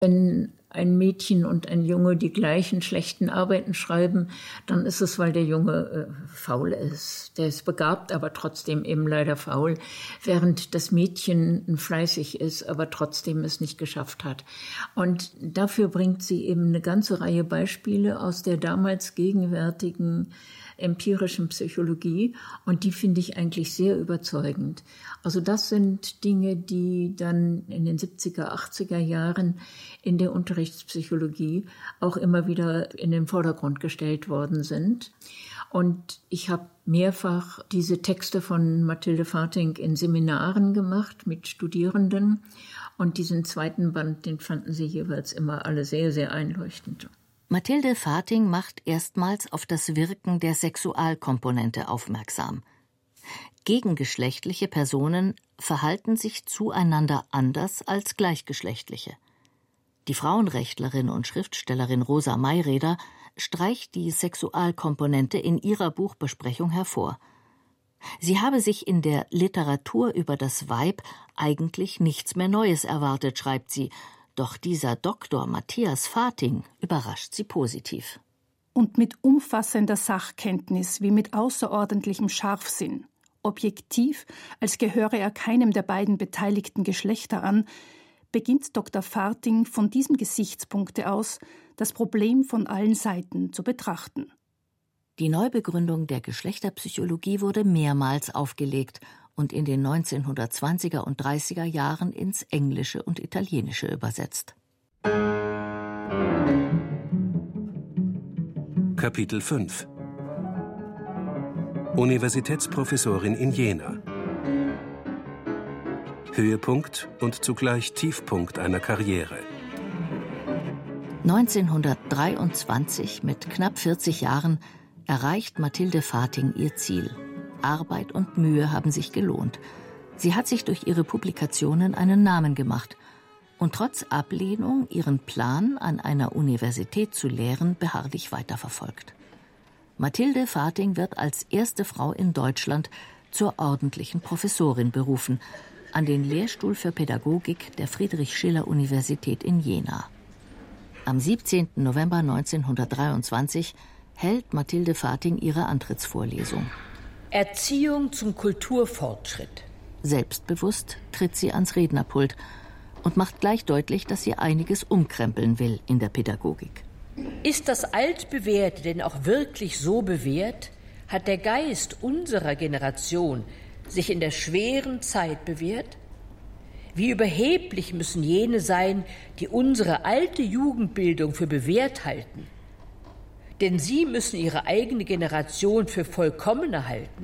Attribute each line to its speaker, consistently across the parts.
Speaker 1: Wenn ein Mädchen und ein Junge die gleichen schlechten Arbeiten schreiben, dann ist es, weil der Junge faul ist. Der ist begabt, aber trotzdem eben leider faul, während das Mädchen fleißig ist, aber trotzdem es nicht geschafft hat. Und dafür bringt sie eben eine ganze Reihe Beispiele aus der damals gegenwärtigen empirischen Psychologie, und die finde ich eigentlich sehr überzeugend. Also das sind Dinge, die dann in den 70er, 80er Jahren in der Unterrichtspsychologie auch immer wieder in den Vordergrund gestellt worden sind. Und ich habe mehrfach diese Texte von Mathilde Farting in Seminaren gemacht mit Studierenden, und diesen zweiten Band, den fanden sie jeweils immer alle sehr, sehr einleuchtend.
Speaker 2: Mathilde Farting macht erstmals auf das Wirken der Sexualkomponente aufmerksam. Gegengeschlechtliche Personen verhalten sich zueinander anders als gleichgeschlechtliche. Die Frauenrechtlerin und Schriftstellerin Rosa Mayreder streicht die Sexualkomponente in ihrer Buchbesprechung hervor. Sie habe sich in der Literatur über das Weib eigentlich nichts mehr Neues erwartet, schreibt sie. Doch dieser Dr. Matthias Farting überrascht sie positiv.
Speaker 3: Und mit umfassender Sachkenntnis wie mit außerordentlichem Scharfsinn, objektiv, als gehöre er keinem der beiden beteiligten Geschlechter an, beginnt Dr. Farting von diesem Gesichtspunkte aus, das Problem von allen Seiten zu betrachten.
Speaker 2: Die Neubegründung der Geschlechterpsychologie wurde mehrmals aufgelegt und in den 1920er und 30er Jahren ins Englische und Italienische übersetzt.
Speaker 4: Kapitel 5 Universitätsprofessorin in Jena. Höhepunkt und zugleich Tiefpunkt einer Karriere.
Speaker 2: 1923, mit knapp 40 Jahren, erreicht Mathilde Farting ihr Ziel. Arbeit und Mühe haben sich gelohnt. Sie hat sich durch ihre Publikationen einen Namen gemacht und trotz Ablehnung ihren Plan, an einer Universität zu lehren, beharrlich weiterverfolgt. Mathilde Farting wird als erste Frau in Deutschland zur ordentlichen Professorin berufen, an den Lehrstuhl für Pädagogik der Friedrich-Schiller-Universität in Jena. Am 17. November 1923 hält Mathilde Farting ihre Antrittsvorlesung.
Speaker 5: Erziehung zum Kulturfortschritt.
Speaker 2: Selbstbewusst tritt sie ans Rednerpult und macht gleich deutlich, dass sie einiges umkrempeln will in der Pädagogik.
Speaker 5: Ist das Altbewährte denn auch wirklich so bewährt? Hat der Geist unserer Generation sich in der schweren Zeit bewährt? Wie überheblich müssen jene sein, die unsere alte Jugendbildung für bewährt halten? Denn sie müssen ihre eigene Generation für vollkommener halten.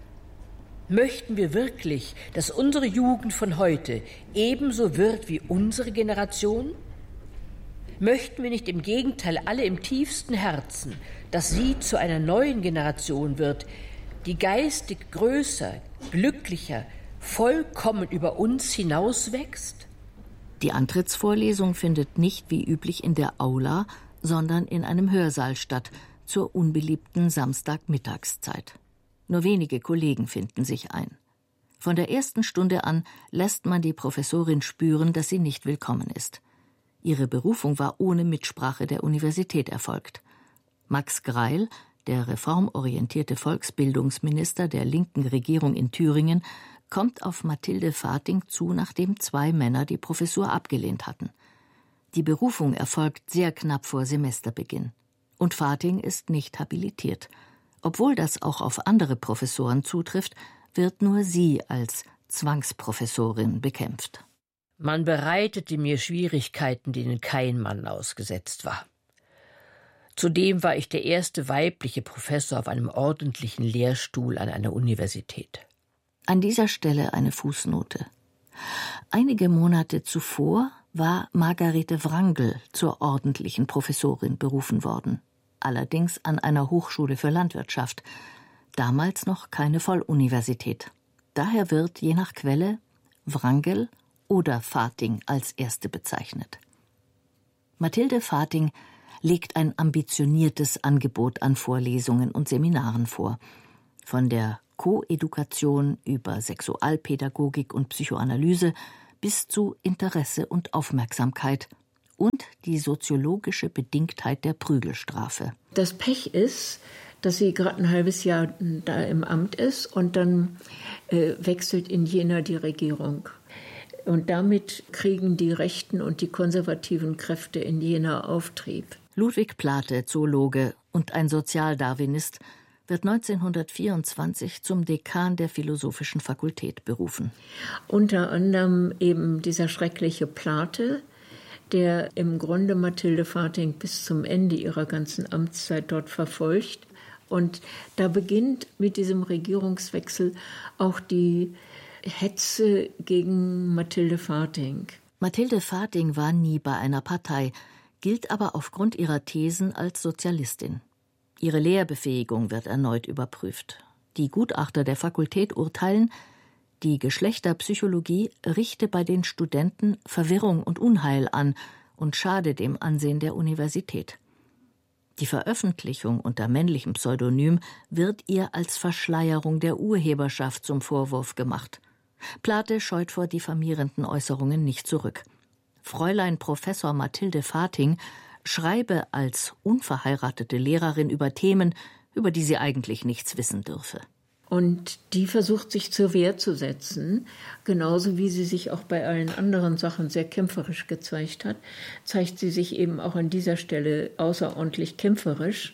Speaker 5: Möchten wir wirklich, dass unsere Jugend von heute ebenso wird wie unsere Generation? Möchten wir nicht im Gegenteil alle im tiefsten Herzen, dass sie zu einer neuen Generation wird, die geistig größer, glücklicher, vollkommen über uns hinauswächst?
Speaker 2: Die Antrittsvorlesung findet nicht wie üblich in der Aula, sondern in einem Hörsaal statt, zur unbeliebten Samstagmittagszeit. Nur wenige Kollegen finden sich ein. Von der ersten Stunde an lässt man die Professorin spüren, dass sie nicht willkommen ist. Ihre Berufung war ohne Mitsprache der Universität erfolgt. Max Greil, der reformorientierte Volksbildungsminister der linken Regierung in Thüringen, kommt auf Mathilde Farting zu, nachdem 2 Männer die Professur abgelehnt hatten. Die Berufung erfolgt sehr knapp vor Semesterbeginn. Und Farting ist nicht habilitiert. Obwohl das auch auf andere Professoren zutrifft, wird nur sie als Zwangsprofessorin bekämpft.
Speaker 5: Man bereitete mir Schwierigkeiten, denen kein Mann ausgesetzt war. Zudem war ich der erste weibliche Professor auf einem ordentlichen Lehrstuhl an einer Universität.
Speaker 2: An dieser Stelle eine Fußnote. Einige Monate zuvor war Margarete Wrangel zur ordentlichen Professorin berufen worden, allerdings an einer Hochschule für Landwirtschaft, damals noch keine Volluniversität. Daher wird, je nach Quelle, Wrangel oder Farting als erste bezeichnet. Mathilde Farting legt ein ambitioniertes Angebot an Vorlesungen und Seminaren vor. Von der Koedukation über Sexualpädagogik und Psychoanalyse bis zu Interesse und Aufmerksamkeit die soziologische Bedingtheit der Prügelstrafe.
Speaker 1: Das Pech ist, dass sie gerade ein halbes Jahr da im Amt ist und dann wechselt in Jena die Regierung. Und damit kriegen die rechten und die konservativen Kräfte in Jena Auftrieb.
Speaker 2: Ludwig Plate, Zoologe und ein Sozialdarwinist, wird 1924 zum Dekan der Philosophischen Fakultät berufen.
Speaker 1: Unter anderem eben dieser schreckliche Plate, der im Grunde Mathilde Vating bis zum Ende ihrer ganzen Amtszeit dort verfolgt. Und da beginnt mit diesem Regierungswechsel auch die Hetze gegen Mathilde Vating.
Speaker 2: Mathilde Vating war nie bei einer Partei, gilt aber aufgrund ihrer Thesen als Sozialistin. Ihre Lehrbefähigung wird erneut überprüft. Die Gutachter der Fakultät urteilen, die Geschlechterpsychologie richte bei den Studenten Verwirrung und Unheil an und schade dem Ansehen der Universität. Die Veröffentlichung unter männlichem Pseudonym wird ihr als Verschleierung der Urheberschaft zum Vorwurf gemacht. Plate scheut vor diffamierenden Äußerungen nicht zurück. Fräulein Professor Mathilde Vating schreibe als unverheiratete Lehrerin über Themen, über die sie eigentlich nichts wissen dürfe.
Speaker 1: Und die versucht sich zur Wehr zu setzen, genauso wie sie sich auch bei allen anderen Sachen sehr kämpferisch gezeigt hat, zeigt sie sich eben auch an dieser Stelle außerordentlich kämpferisch.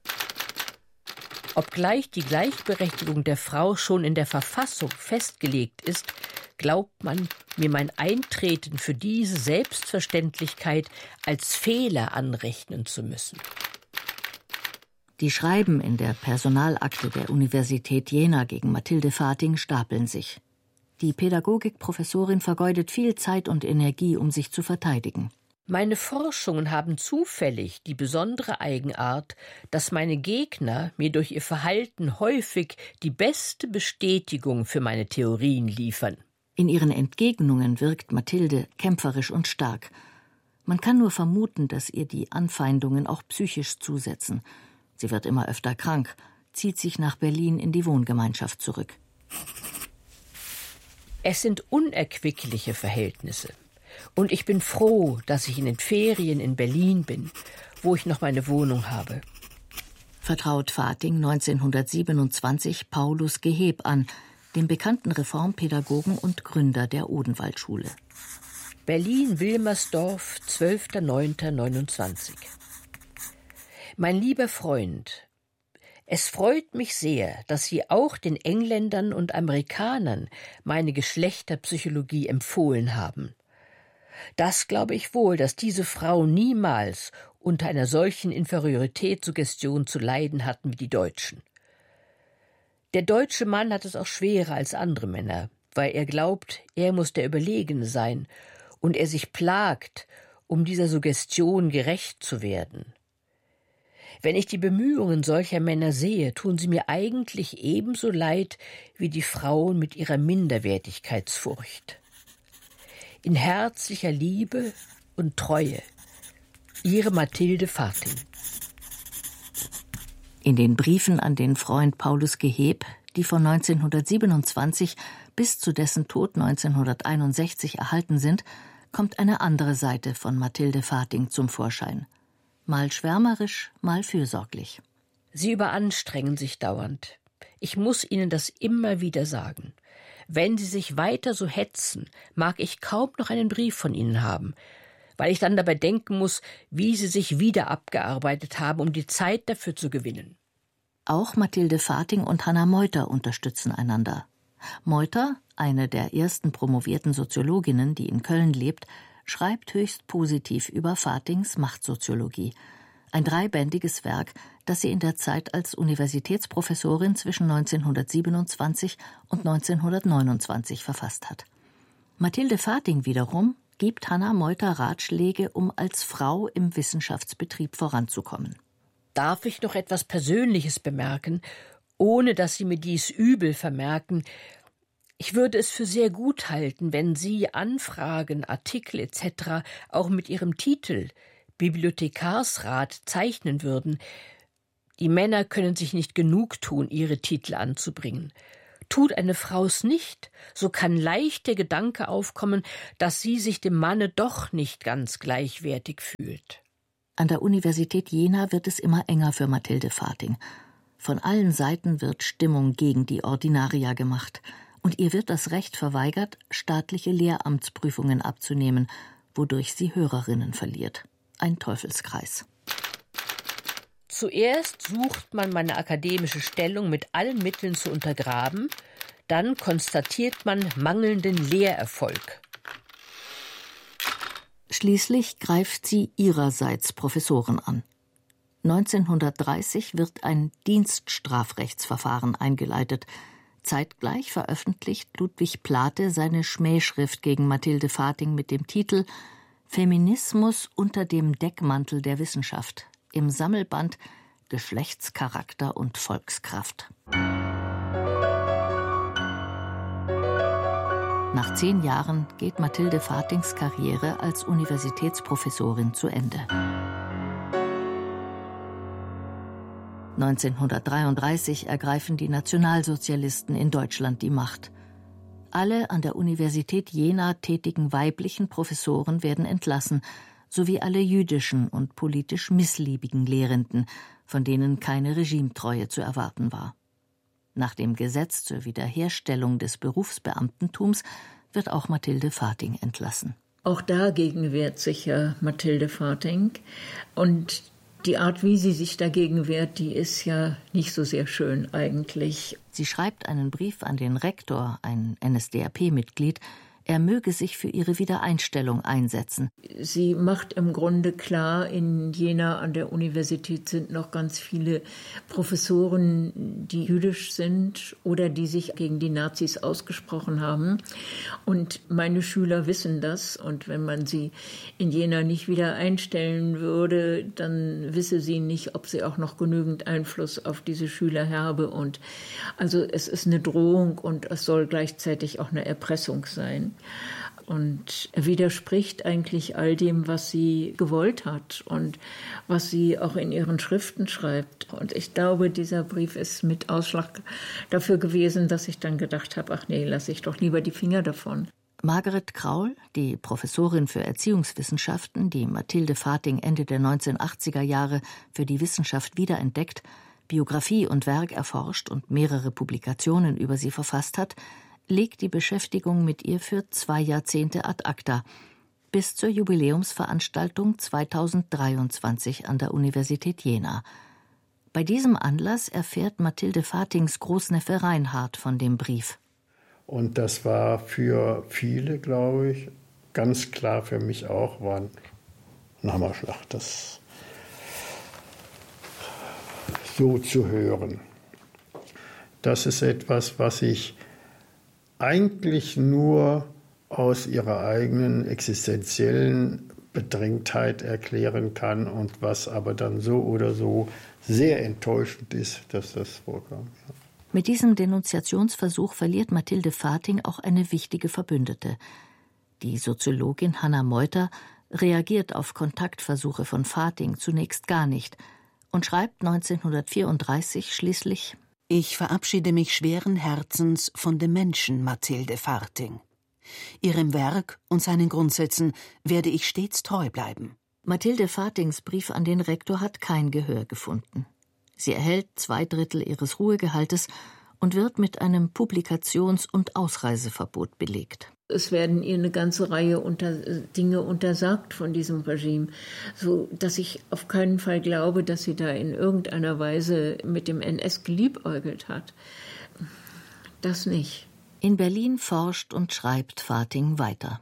Speaker 5: Obgleich die Gleichberechtigung der Frau schon in der Verfassung festgelegt ist, glaubt man, mir mein Eintreten für diese Selbstverständlichkeit als Fehler anrechnen zu müssen.
Speaker 2: Die Schreiben in der Personalakte der Universität Jena gegen Mathilde Vating stapeln sich. Die Pädagogikprofessorin vergeudet viel Zeit und Energie, um sich zu verteidigen.
Speaker 5: Meine Forschungen haben zufällig die besondere Eigenart, dass meine Gegner mir durch ihr Verhalten häufig die beste Bestätigung für meine Theorien liefern.
Speaker 2: In ihren Entgegnungen wirkt Mathilde kämpferisch und stark. Man kann nur vermuten, dass ihr die Anfeindungen auch psychisch zusetzen. Sie wird immer öfter krank, zieht sich nach Berlin in die Wohngemeinschaft zurück.
Speaker 5: Es sind unerquickliche Verhältnisse. Und ich bin froh, dass ich in den Ferien in Berlin bin, wo ich noch meine Wohnung habe.
Speaker 2: Vertraut Vating 1927 Paulus Geheb an, dem bekannten Reformpädagogen und Gründer der Odenwaldschule.
Speaker 5: Berlin-Wilmersdorf, 12.09.29. Mein lieber Freund, es freut mich sehr, dass Sie auch den Engländern und Amerikanern meine Geschlechterpsychologie empfohlen haben. Das glaube ich wohl, dass diese Frauen niemals unter einer solchen Inferioritätssuggestion zu leiden hatten wie die Deutschen. Der deutsche Mann hat es auch schwerer als andere Männer, weil er glaubt, er muss der Überlegene sein und er sich plagt, um dieser Suggestion gerecht zu werden. Wenn ich die Bemühungen solcher Männer sehe, tun sie mir eigentlich ebenso leid wie die Frauen mit ihrer Minderwertigkeitsfurcht. In herzlicher Liebe und Treue, Ihre Mathilde Vating.
Speaker 2: In den Briefen an den Freund Paulus Geheb, die von 1927 bis zu dessen Tod 1961 erhalten sind, kommt eine andere Seite von Mathilde Vating zum Vorschein. Mal schwärmerisch, mal fürsorglich.
Speaker 5: Sie überanstrengen sich dauernd. Ich muss Ihnen das immer wieder sagen. Wenn Sie sich weiter so hetzen, mag ich kaum noch einen Brief von Ihnen haben, weil ich dann dabei denken muss, wie Sie sich wieder abgearbeitet haben, um die Zeit dafür zu gewinnen.
Speaker 2: Auch Mathilde Vating und Hannah Meuter unterstützen einander. Meuter, eine der ersten promovierten Soziologinnen, die in Köln lebt, schreibt höchst positiv über Vatings Machtsoziologie. Ein 3-bändiges Werk, das sie in der Zeit als Universitätsprofessorin zwischen 1927 und 1929 verfasst hat. Mathilde Vating wiederum gibt Hannah Meuter Ratschläge, um als Frau im Wissenschaftsbetrieb voranzukommen.
Speaker 5: Darf ich noch etwas Persönliches bemerken, ohne dass Sie mir dies übel vermerken? Ich würde es für sehr gut halten, wenn Sie Anfragen, Artikel etc. auch mit Ihrem Titel Bibliothekarsrat zeichnen würden. Die Männer können sich nicht genug tun, ihre Titel anzubringen. Tut eine Frau's nicht, so kann leicht der Gedanke aufkommen, dass sie sich dem Manne doch nicht ganz gleichwertig fühlt.
Speaker 2: An der Universität Jena wird es immer enger für Mathilde Vating. Von allen Seiten wird Stimmung gegen die Ordinaria gemacht. Und ihr wird das Recht verweigert, staatliche Lehramtsprüfungen abzunehmen, wodurch sie Hörerinnen verliert. Ein Teufelskreis.
Speaker 5: Zuerst sucht man meine akademische Stellung mit allen Mitteln zu untergraben, dann konstatiert man mangelnden Lehrerfolg.
Speaker 2: Schließlich greift sie ihrerseits Professoren an. 1930 wird ein Dienststrafrechtsverfahren eingeleitet. Zeitgleich veröffentlicht Ludwig Plate seine Schmähschrift gegen Mathilde Vating mit dem Titel »Feminismus unter dem Deckmantel der Wissenschaft« im Sammelband »Geschlechtscharakter und Volkskraft«. Nach 10 Jahren geht Mathilde Vatings Karriere als Universitätsprofessorin zu Ende. 1933 ergreifen die Nationalsozialisten in Deutschland die Macht. Alle an der Universität Jena tätigen weiblichen Professoren werden entlassen, sowie alle jüdischen und politisch missliebigen Lehrenden, von denen keine Regimetreue zu erwarten war. Nach dem Gesetz zur Wiederherstellung des Berufsbeamtentums wird auch Mathilde Vating entlassen.
Speaker 1: Auch dagegen wehrt sich ja Mathilde Vating. Und die Art, wie sie sich dagegen wehrt, die ist ja nicht so sehr schön eigentlich.
Speaker 2: Sie schreibt einen Brief an den Rektor, ein NSDAP-Mitglied, er möge sich für ihre Wiedereinstellung einsetzen.
Speaker 1: Sie macht im Grunde klar, in Jena an der Universität sind noch ganz viele Professoren, die jüdisch sind oder die sich gegen die Nazis ausgesprochen haben. Und meine Schüler wissen das. Und wenn man sie in Jena nicht wieder einstellen würde, dann wisse sie nicht, ob sie auch noch genügend Einfluss auf diese Schüler habe. Und also es ist eine Drohung und es soll gleichzeitig auch eine Erpressung sein. Und er widerspricht eigentlich all dem, was sie gewollt hat und was sie auch in ihren Schriften schreibt. Und ich glaube, dieser Brief ist mit Ausschlag dafür gewesen, dass ich dann gedacht habe, ach nee, lasse ich doch lieber die Finger davon.
Speaker 2: Margaret Kraul, die Professorin für Erziehungswissenschaften, die Mathilde Vating Ende der 1980er Jahre für die Wissenschaft wiederentdeckt, Biografie und Werk erforscht und mehrere Publikationen über sie verfasst hat, legt die Beschäftigung mit ihr für 2 Jahrzehnte ad acta, bis zur Jubiläumsveranstaltung 2023 an der Universität Jena. Bei diesem Anlass erfährt Mathilde Vatings Großneffe Reinhard von dem Brief.
Speaker 6: Und das war für viele, glaube ich, ganz klar, für mich auch, war ein Hammerschlag, das so zu hören. Das ist etwas, was ich eigentlich nur aus ihrer eigenen existenziellen Bedrängtheit erklären kann und was aber dann so oder so sehr enttäuschend ist, dass das vorkam.
Speaker 2: Mit diesem Denunziationsversuch verliert Mathilde Vating auch eine wichtige Verbündete. Die Soziologin Hanna Meuter reagiert auf Kontaktversuche von Vating zunächst gar nicht und schreibt 1934 schließlich:
Speaker 7: Ich verabschiede mich schweren Herzens von dem Menschen Mathilde Vating. Ihrem Werk und seinen Grundsätzen werde ich stets treu bleiben.
Speaker 2: Mathilde Vatings Brief an den Rektor hat kein Gehör gefunden. Sie erhält 2/3 ihres Ruhegehaltes und wird mit einem Publikations- und Ausreiseverbot belegt.
Speaker 1: Es werden ihr eine ganze Reihe Dinge untersagt von diesem Regime, so dass ich auf keinen Fall glaube, dass sie da in irgendeiner Weise mit dem NS geliebäugelt hat. Das nicht.
Speaker 2: In Berlin forscht und schreibt Vating weiter.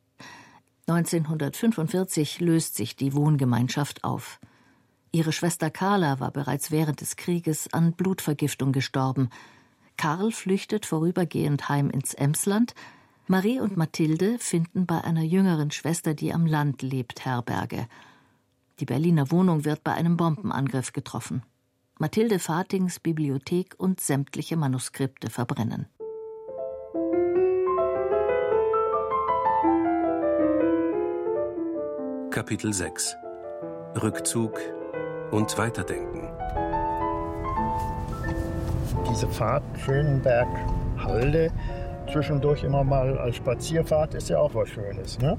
Speaker 2: 1945 löst sich die Wohngemeinschaft auf. Ihre Schwester Carla war bereits während des Krieges an Blutvergiftung gestorben. Karl flüchtet vorübergehend heim ins Emsland. Marie und Mathilde finden bei einer jüngeren Schwester, die am Land lebt, Herberge. Die Berliner Wohnung wird bei einem Bombenangriff getroffen. Mathilde Vatings Bibliothek und sämtliche Manuskripte verbrennen.
Speaker 4: Kapitel 6 Rückzug und Weiterdenken.
Speaker 6: Diese Fahrt Schönenberg Halde zwischendurch immer mal als Spazierfahrt ist ja auch was Schönes, ne?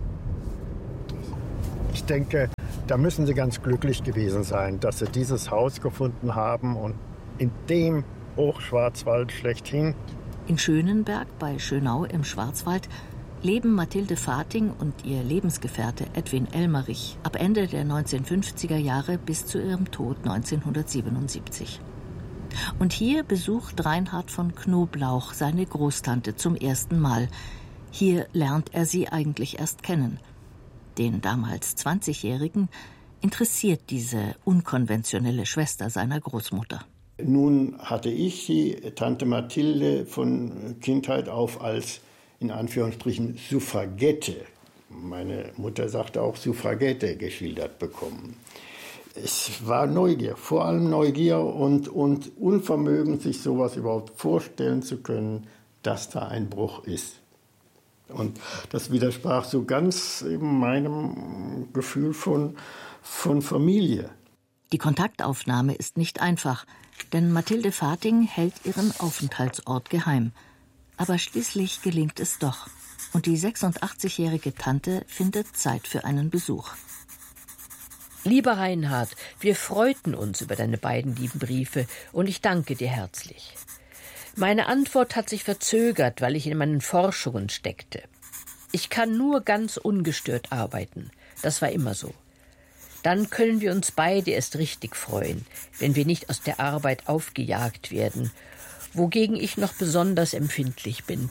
Speaker 6: Ich denke, da müssen Sie ganz glücklich gewesen sein, dass Sie dieses Haus gefunden haben und in dem Hochschwarzwald schlechthin.
Speaker 2: In Schönenberg bei Schönau im Schwarzwald leben Mathilde Vathing und ihr Lebensgefährte Edwin Elmerich ab Ende der 1950er Jahre bis zu ihrem Tod 1977. Und hier besucht Reinhard von Knoblauch seine Großtante zum ersten Mal. Hier lernt er sie eigentlich erst kennen. Den damals 20-Jährigen interessiert diese unkonventionelle Schwester seiner Großmutter.
Speaker 6: Nun hatte ich die Tante Mathilde von Kindheit auf als, in Anführungsstrichen, Suffragette, meine Mutter sagte auch Suffragette, geschildert bekommen. Es war Neugier, vor allem Neugier und Unvermögen, sich sowas überhaupt vorstellen zu können, dass da ein Bruch ist. Und das widersprach so ganz eben meinem Gefühl von Familie.
Speaker 2: Die Kontaktaufnahme ist nicht einfach, denn Mathilde Vathing hält ihren Aufenthaltsort geheim. Aber schließlich gelingt es doch. Und die 86-jährige Tante findet Zeit für einen Besuch.
Speaker 5: Lieber Reinhard, wir freuten uns über deine beiden lieben Briefe und ich danke dir herzlich. Meine Antwort hat sich verzögert, weil ich in meinen Forschungen steckte. Ich kann nur ganz ungestört arbeiten. Das war immer so. Dann können wir uns beide erst richtig freuen, wenn wir nicht aus der Arbeit aufgejagt werden, wogegen ich noch besonders empfindlich bin.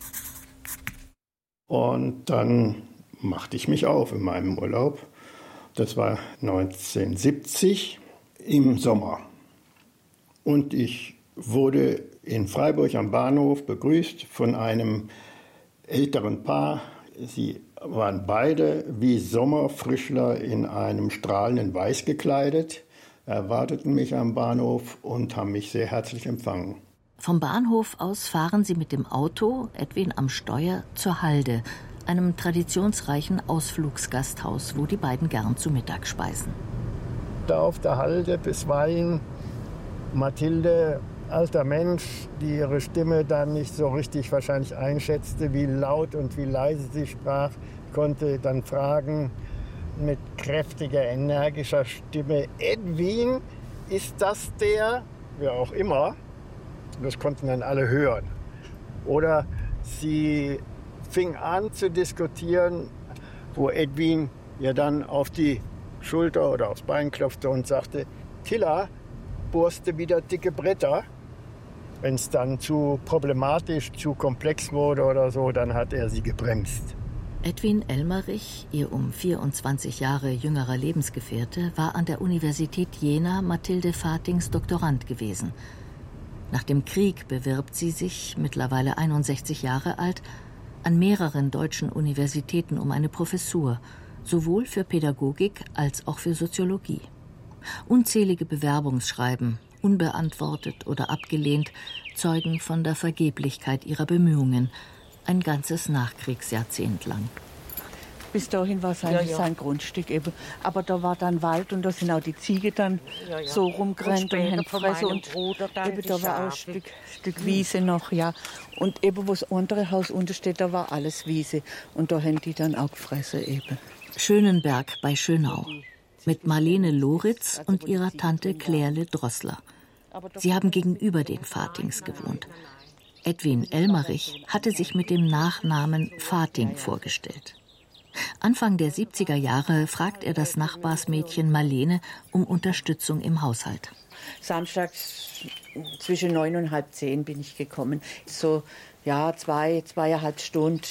Speaker 6: Und dann machte ich mich auf in meinem Urlaub. Das war 1970 im Sommer. Und ich wurde in Freiburg am Bahnhof begrüßt von einem älteren Paar. Sie waren beide wie Sommerfrischler in einem strahlenden Weiß gekleidet, erwarteten mich am Bahnhof und haben mich sehr herzlich empfangen.
Speaker 2: Vom Bahnhof aus fahren sie mit dem Auto, Edwin am Steuer, zur Halde, einem traditionsreichen Ausflugsgasthaus, wo die beiden gern zu Mittag speisen.
Speaker 6: Da auf der Halde bisweilen Mathilde, alter Mensch, die ihre Stimme dann nicht so richtig wahrscheinlich einschätzte, wie laut und wie leise sie sprach, konnte dann fragen mit kräftiger, energischer Stimme: Edwin, ist das der? Wer auch immer. Das konnten dann alle hören. Oder sie fing an zu diskutieren, wo Edwin ihr dann auf die Schulter oder aufs Bein klopfte und sagte: Tilla, bohrst du wieder dicke Bretter? Wenn es dann zu problematisch, zu komplex wurde oder so, dann hat er sie gebremst.
Speaker 2: Edwin Elmerich, ihr um 24 Jahre jüngerer Lebensgefährte, war an der Universität Jena Mathilde Vathings Doktorand gewesen. Nach dem Krieg bewirbt sie sich, mittlerweile 61 Jahre alt, an mehreren deutschen Universitäten um eine Professur, sowohl für Pädagogik als auch für Soziologie. Unzählige Bewerbungsschreiben, unbeantwortet oder abgelehnt, zeugen von der Vergeblichkeit ihrer Bemühungen, ein ganzes Nachkriegsjahrzehnt lang.
Speaker 8: Bis dahin war es eigentlich sein Grundstück eben. Aber da war dann Wald und da sind auch die Ziege dann so rumgerannt und haben gefressen. Und eben da war auch ein Stück Wiese noch, ja. Und eben wo das andere Haus unten steht, da war alles Wiese. Und da haben die dann auch gefressen eben.
Speaker 2: Schönenberg bei Schönau. Mit Marlene Loritz und ihrer Tante Claire Drossler. Sie haben gegenüber den Vathings gewohnt. Edwin Elmerich hatte sich mit dem Nachnamen Vathing vorgestellt. Anfang der 70er Jahre fragt er das Nachbarsmädchen Marlene um Unterstützung im Haushalt.
Speaker 8: Samstags zwischen 9 und halb 10 bin ich gekommen. So, ja, 2,5 Stunden.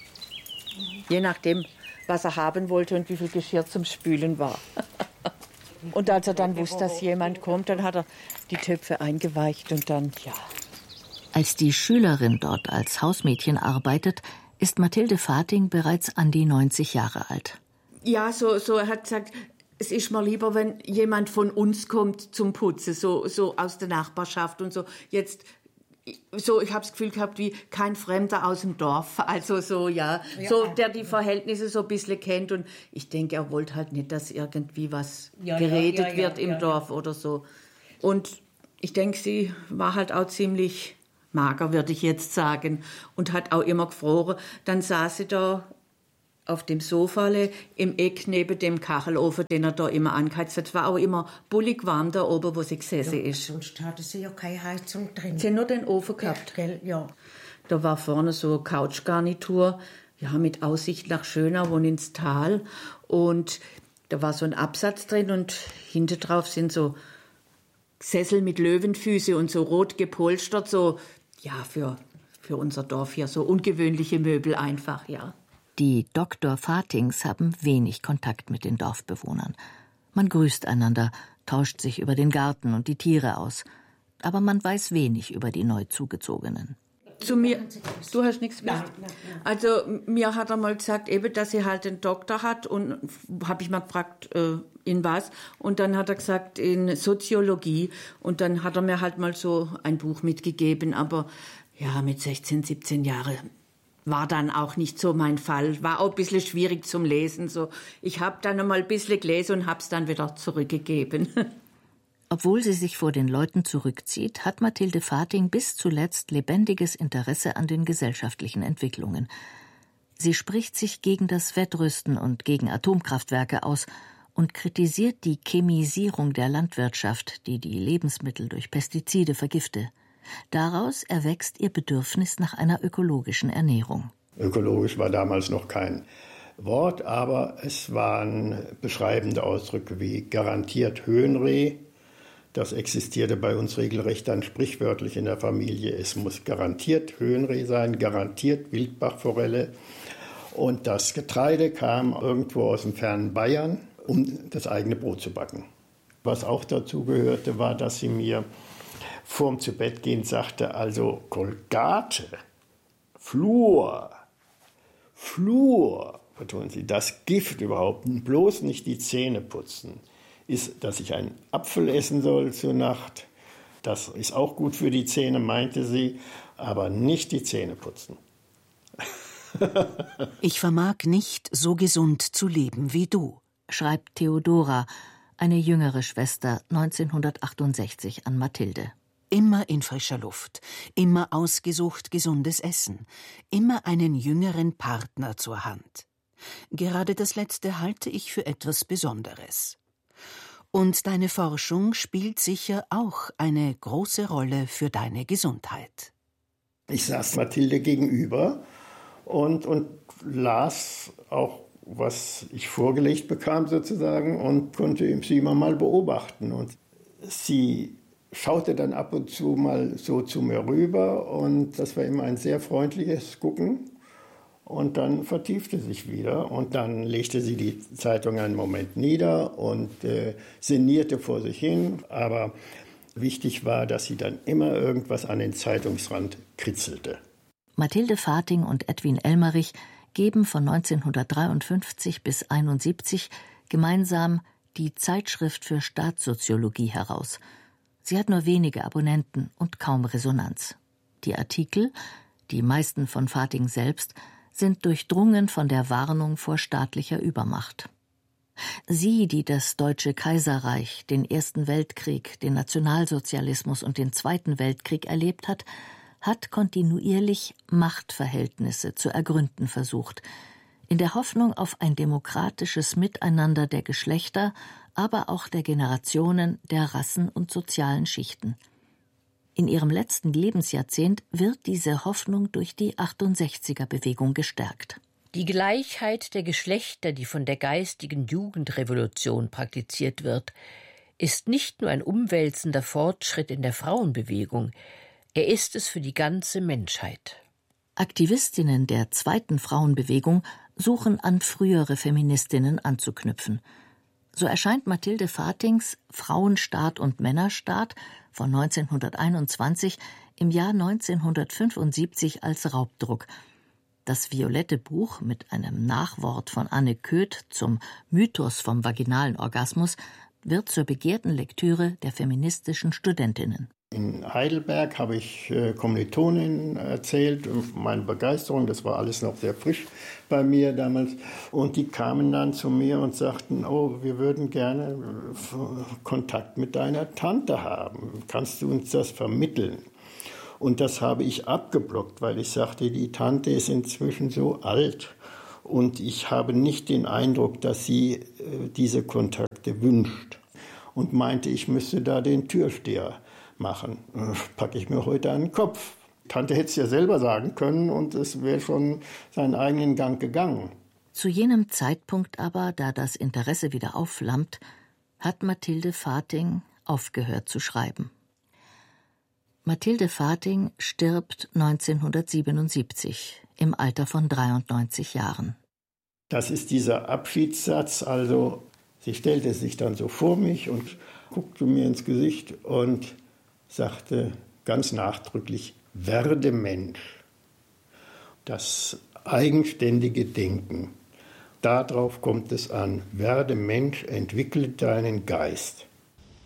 Speaker 8: Je nachdem, was er haben wollte und wie viel Geschirr zum Spülen war. Und als er dann wusste, dass jemand kommt, dann hat er die Töpfe eingeweicht und dann, ja.
Speaker 2: Als die Schülerin dort als Hausmädchen arbeitet, ist Mathilde Vathing bereits an die 90 Jahre alt.
Speaker 8: Ja, so er hat gesagt, es ist mir lieber, wenn jemand von uns kommt zum Putzen, so aus der Nachbarschaft und so. Jetzt, so, ich habe das Gefühl gehabt, wie kein Fremder aus dem Dorf, also so, ja, so, der die Verhältnisse so ein bisschen kennt. Und ich denke, er wollte halt nicht, dass irgendwie was geredet wird im Dorf oder so. Und ich denke, sie war halt auch ziemlich mager, würde ich jetzt sagen, und hat auch immer gefroren. Dann saß sie da auf dem Sofale im Eck neben dem Kachelofen, den er da immer angeheizt hat. Es war auch immer bullig warm da oben, wo sie gesessen ist.
Speaker 9: Sonst hatte sie ja keine Heizung drin.
Speaker 8: Sie hat nur den Ofen gehabt.
Speaker 9: Ja, gell, ja.
Speaker 8: Da war vorne so eine Couchgarnitur, ja, mit Aussicht nach Schönau und ins Tal. Und da war so ein Absatz drin und hinten drauf sind so Sessel mit Löwenfüße und so rot gepolstert, so, ja, für unser Dorf hier, so ungewöhnliche Möbel einfach, ja.
Speaker 2: Die Dr. Fatings haben wenig Kontakt mit den Dorfbewohnern. Man grüßt einander, tauscht sich über den Garten und die Tiere aus. Aber man weiß wenig über die Neuzugezogenen.
Speaker 8: Zu mir, du hast nichts gewusst? Nein. Also mir hat er mal gesagt, eben, dass sie halt einen Doktor hat, und habe ich mal gefragt, in was, und dann hat er gesagt, in Soziologie, und dann hat er mir halt mal so ein Buch mitgegeben, aber ja, mit 16, 17 Jahren war dann auch nicht so mein Fall, war auch ein bisschen schwierig zum Lesen, so. Ich habe dann einmal ein bisschen gelesen und habe es dann wieder zurückgegeben.
Speaker 2: Obwohl sie sich vor den Leuten zurückzieht, hat Mathilde Fating bis zuletzt lebendiges Interesse an den gesellschaftlichen Entwicklungen. Sie spricht sich gegen das Wettrüsten und gegen Atomkraftwerke aus und kritisiert die Chemisierung der Landwirtschaft, die die Lebensmittel durch Pestizide vergifte. Daraus erwächst ihr Bedürfnis nach einer ökologischen Ernährung.
Speaker 6: Ökologisch war damals noch kein Wort, aber es waren beschreibende Ausdrücke wie garantiert Höhenreh. Das existierte bei uns regelrecht dann sprichwörtlich in der Familie. Es muss garantiert Höhenreh sein, garantiert Wildbachforelle. Und das Getreide kam irgendwo aus dem fernen Bayern, um das eigene Brot zu backen. Was auch dazu gehörte, war, dass sie mir vorm Zubettgehen sagte, also Colgate, Fluor, betonen sie, das Gift überhaupt, bloß nicht die Zähne putzen. Ist, dass ich einen Apfel essen soll zur Nacht. Das ist auch gut für die Zähne, meinte sie, aber nicht die Zähne putzen.
Speaker 7: Ich vermag nicht, so gesund zu leben wie du,
Speaker 2: schreibt Theodora, eine jüngere Schwester, 1968 an Mathilde.
Speaker 7: Immer in frischer Luft, immer ausgesucht gesundes Essen, immer einen jüngeren Partner zur Hand. Gerade das Letzte halte ich für etwas Besonderes. Und deine Forschung spielt sicher auch eine große Rolle für deine Gesundheit.
Speaker 6: Ich saß Mathilde gegenüber und las auch, was ich vorgelegt bekam sozusagen, und konnte sie immer mal beobachten. Und sie schaute dann ab und zu mal so zu mir rüber, und das war immer ein sehr freundliches Gucken. Und dann vertiefte sich wieder, und dann legte sie die Zeitung einen Moment nieder und sinnierte vor sich hin. Aber wichtig war, dass sie dann immer irgendwas an den Zeitungsrand kritzelte.
Speaker 2: Mathilde Fating und Edwin Elmerich geben von 1953 bis 1971 gemeinsam die Zeitschrift für Staatssoziologie heraus. Sie hat nur wenige Abonnenten und kaum Resonanz. Die Artikel, die meisten von Fating selbst, sind durchdrungen von der Warnung vor staatlicher Übermacht. Sie, die das Deutsche Kaiserreich, den Ersten Weltkrieg, den Nationalsozialismus und den Zweiten Weltkrieg erlebt hat kontinuierlich Machtverhältnisse zu ergründen versucht, in der Hoffnung auf ein demokratisches Miteinander der Geschlechter, aber auch der Generationen, der Rassen und sozialen Schichten. In ihrem letzten Lebensjahrzehnt wird diese Hoffnung durch die 68er-Bewegung gestärkt.
Speaker 5: Die Gleichheit der Geschlechter, die von der geistigen Jugendrevolution praktiziert wird, ist nicht nur ein umwälzender Fortschritt in der Frauenbewegung, er ist es für die ganze Menschheit.
Speaker 2: Aktivistinnen der zweiten Frauenbewegung suchen an frühere Feministinnen anzuknüpfen. So erscheint Mathilde Fatings Frauenstaat und Männerstaat von 1921 im Jahr 1975 als Raubdruck. Das violette Buch mit einem Nachwort von Anne Köth zum Mythos vom vaginalen Orgasmus wird zur begehrten Lektüre der feministischen Studentinnen.
Speaker 6: In Heidelberg habe ich Kommilitoninnen erzählt, meine Begeisterung, das war alles noch sehr frisch bei mir damals. Und die kamen dann zu mir und sagten, oh, wir würden gerne Kontakt mit deiner Tante haben. Kannst du uns das vermitteln? Und das habe ich abgeblockt, weil ich sagte, die Tante ist inzwischen so alt und ich habe nicht den Eindruck, dass sie diese Kontakte wünscht. Und meinte, ich müsste da den Türsteher machen. Packe ich mir heute an den Kopf. Tante hätte es ja selber sagen können und es wäre schon seinen eigenen Gang gegangen.
Speaker 2: Zu jenem Zeitpunkt aber, da das Interesse wieder aufflammt, hat Mathilde Vating aufgehört zu schreiben. Mathilde Vating stirbt 1977 im Alter von 93 Jahren.
Speaker 6: Das ist dieser Abschiedssatz, also sie stellte sich dann so vor mich und guckte mir ins Gesicht und sagte ganz nachdrücklich, werde Mensch. Das eigenständige Denken, darauf kommt es an. Werde Mensch, entwickle deinen Geist.